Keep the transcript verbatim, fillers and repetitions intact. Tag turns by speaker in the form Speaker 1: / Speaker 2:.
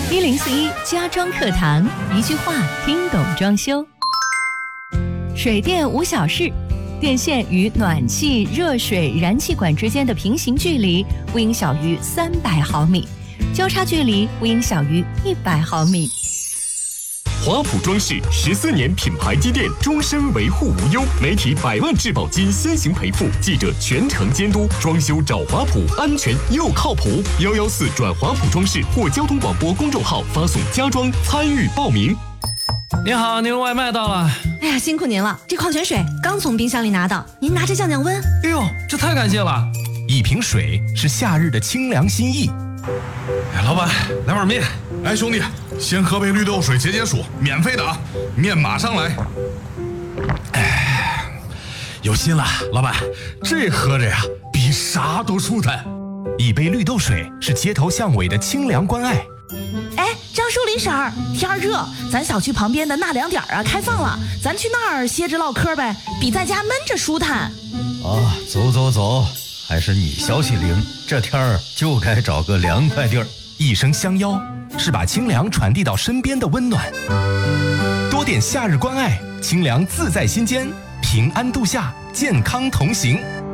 Speaker 1: 一零四一家装课堂，一句话听懂装修。水电无小事，电线与暖气、热水、燃气管之间的平行距离不应小于三百毫米，交叉距离不应小于一百毫米。
Speaker 2: 华普装饰十四年品牌积淀，终身维护无忧，媒体百万质保金先行赔付，记者全程监督，装修找华普，安全又靠谱。幺幺四转华普装饰或交通广播公众号发送家装参与报名。
Speaker 3: 您好，您外卖到了。
Speaker 4: 哎呀，辛苦您了，这矿泉水刚从冰箱里拿到，您拿着降降温。
Speaker 3: 哎呦，这太感谢了！
Speaker 5: 一瓶水是夏日的清凉心意。
Speaker 3: 哎，老板，来碗面。
Speaker 6: 哎，兄弟，先喝杯绿豆水解解暑，免费的啊！面马上来。
Speaker 5: 哎，有心了，老板，这喝着呀，比啥都舒坦。一杯绿豆水是街头巷尾的清凉关爱。
Speaker 4: 哎，张淑林婶儿，天儿热，咱小区旁边的纳凉点啊开放了，咱去那儿歇着唠嗑呗，比在家闷着舒坦。
Speaker 7: 啊，走走走，还是你消息灵，这天儿就该找个凉快地儿。
Speaker 5: 一声相邀，是把清凉传递到身边的温暖。多点夏日关爱，清凉自在心间，平安度夏，健康同行。